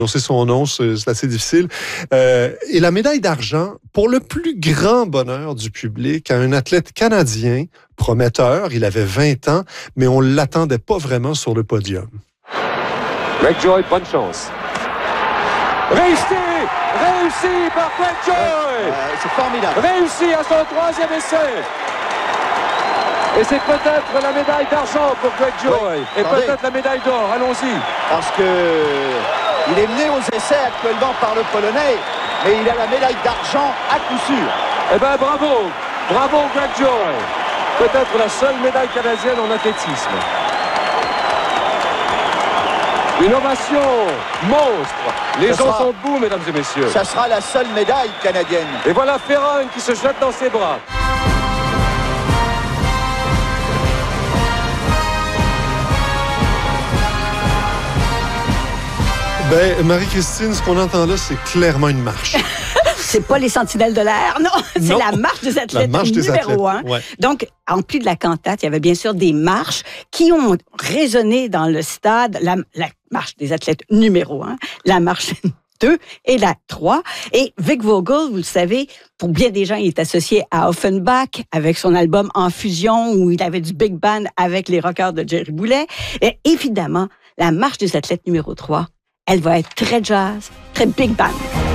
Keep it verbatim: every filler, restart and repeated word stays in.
prononcer son nom, c'est, c'est assez difficile. Euh, et la médaille d'argent, pour le plus grand bonheur du public, à un athlète canadien prometteur. Il avait vingt ans, mais on ne l'attendait pas vraiment sur le podium. Greg Joy, bonne chance. Réussi! Réussi par Greg Joy! Euh, c'est formidable. Réussi à son troisième essai! Et c'est peut-être la médaille d'argent pour Greg Joy. Oui, et attendez. Peut-être la médaille d'or. Allons-y. Parce que il est mené aux essais actuellement par le Polonais, mais il a la médaille d'argent à coup sûr. Eh bien, bravo. Bravo, Greg Joy. Peut-être la seule médaille canadienne en athlétisme. Une ovation monstre. Les ça gens sera, sont debout, mesdames et messieurs. Ça sera la seule médaille canadienne. Et voilà Ferrand qui se jette dans ses bras. Ben, Marie-Christine, ce qu'on entend là, c'est clairement une marche. C'est pas les sentinelles de l'air, non. C'est non. la marche des athlètes marche des numéro athlètes. un. Ouais. Donc, en plus de la cantate, il y avait bien sûr des marches qui ont résonné dans le stade. La, la marche des athlètes numéro un, la marche deux et la trois. Et Vic Vogel, vous le savez, pour bien des gens, il est associé à Offenbach avec son album En Fusion où il avait du big band avec les rockers de Jerry Boulet. Et évidemment, la marche des athlètes numéro trois, elle va être très jazz, très big band.